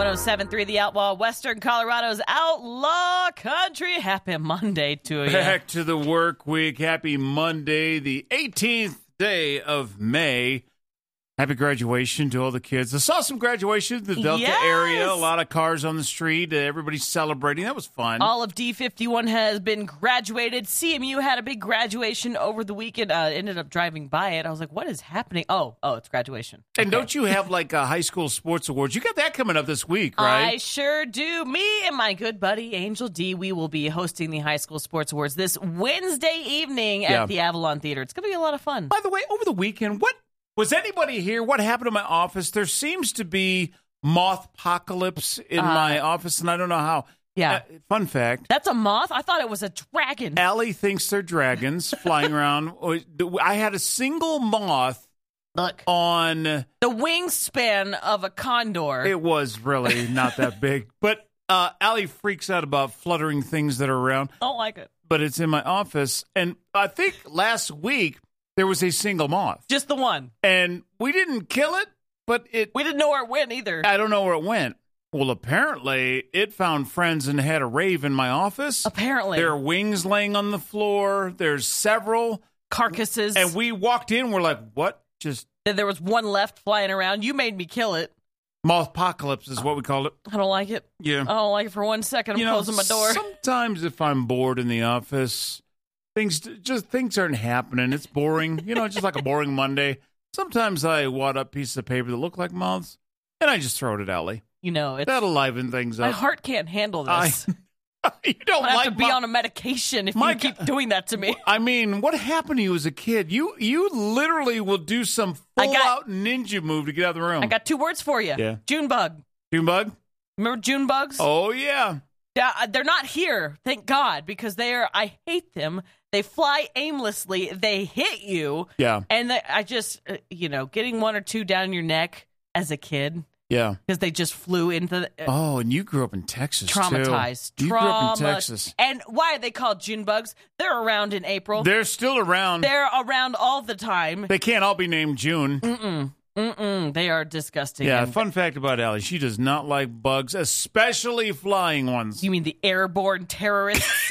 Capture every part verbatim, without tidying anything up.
oh seven point three The Outlaw, Western Colorado's Outlaw Country. Happy Monday to you. Back to the work week. Happy Monday, the eighteenth day of May. Happy graduation to all the kids. I saw some graduation in the Delta yes. area. A lot of cars on the street. Everybody's celebrating. That was fun. All of D fifty-one has been graduated. C M U had a big graduation over the weekend. Uh, ended up driving by it. I was like, what is happening? Oh, oh, it's graduation. And okay. don't you have like a high school sports awards? You got that coming up this week, right? I sure do. Me and my good buddy, Angel D, we will be hosting the high school sports awards this Wednesday evening at yeah. the Avalon Theater. It's going to be a lot of fun. By the way, over the weekend, what was anybody here? What happened to my office? There seems to be moth-pocalypse in uh, my office, and I don't know how. Yeah. Uh, fun fact. That's a moth? I thought it was a dragon. Allie thinks they're dragons flying around. I had a single moth Look, on the wingspan of a condor. It was really not that big. But uh, Allie freaks out about fluttering things that are around. I don't like it. But it's in my office. And I think last week, there was a single moth. Just the one. And we didn't kill it, but it... We didn't know where it went either. I don't know where it went. Well, apparently, it found friends and had a rave in my office. Apparently. There are wings laying on the floor. There's several. Carcasses. And we walked in, we're like, what? Just... Then there was one left flying around. You made me kill it. Mothpocalypse is what we call it. I don't like it. Yeah. I don't like it for one second. I'm you know, closing my door. Sometimes if I'm bored in the office... Things just things aren't happening. It's boring, you know, just like a boring Monday. Sometimes I wad up pieces of paper that look like moths, and I just throw it at Allie. You know, it's, that'll liven things up. My heart can't handle this. I, you don't I have like to be mo- on a medication if my you keep doing that to me. I mean, what happened to you as a kid? You you literally will do some full got, out ninja move to get out of the room. I got two words for you. Yeah. June bug. June bug. Remember June bugs? Oh yeah. Yeah, they're not here, thank God, because they are. I hate them. They fly aimlessly. They hit you. Yeah. And they, I just, uh, you know, getting one or two down your neck as a kid. Yeah. Because they just flew into the... Uh, oh, and you grew up in Texas, traumatized. too. You Trauma- grew up in Texas. And why are they called June bugs? They're around in April. They're still around. They're around all the time. They can't all be named June. Mm-mm. Mm-mm. They are disgusting. Yeah, and fun fact about Allie, she does not like bugs, especially flying ones. You mean the airborne terrorists?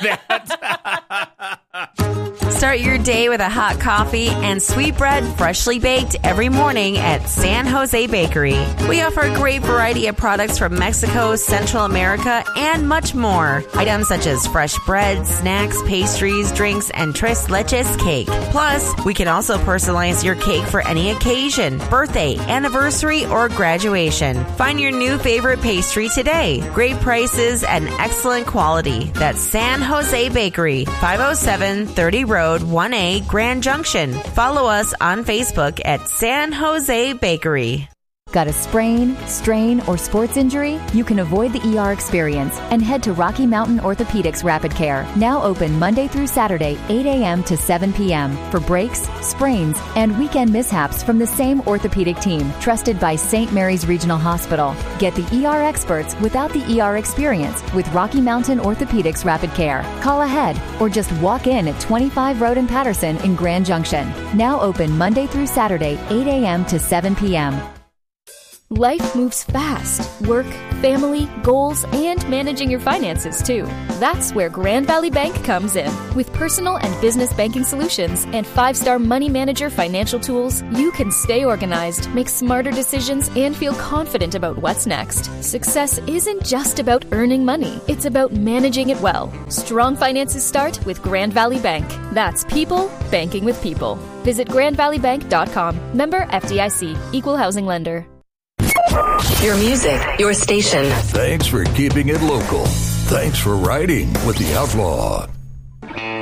Start your day with a hot coffee and sweet bread freshly baked every morning at San Jose Bakery. We offer a great variety of products from Mexico, Central America, and much more. Items such as fresh bread, snacks, pastries, drinks, and tres leches cake. Plus, we can also personalize your cake for any occasion, birthday, anniversary, or graduation. Find your new favorite pastry today. Great prices and excellent quality. That's San Jose Bakery, five oh seven thirty Road, one A, Grand Junction. Follow us on Facebook at San Jose Bakery. Got a sprain, strain, or sports injury? You can avoid the E R experience and head to Rocky Mountain Orthopedics Rapid Care, now open Monday through Saturday, eight a.m. to seven p.m. for breaks, sprains, and weekend mishaps from the same orthopedic team, trusted by Saint Mary's Regional Hospital. Get the E R experts without the E R experience with Rocky Mountain Orthopedics Rapid Care. Call ahead or just walk in at twenty-five Road in Patterson in Grand Junction, now open Monday through Saturday, eight a.m. to seven p.m. Life moves fast. Work, family, goals, and managing your finances, too. That's where Grand Valley Bank comes in. With personal and business banking solutions and five-star money manager financial tools, you can stay organized, make smarter decisions, and feel confident about what's next. Success isn't just about earning money. It's about managing it well. Strong finances start with Grand Valley Bank. That's people banking with people. Visit grand valley bank dot com. Member F D I C. Equal housing lender. Your music, your station. Thanks for keeping it local. Thanks for riding with the Outlaw.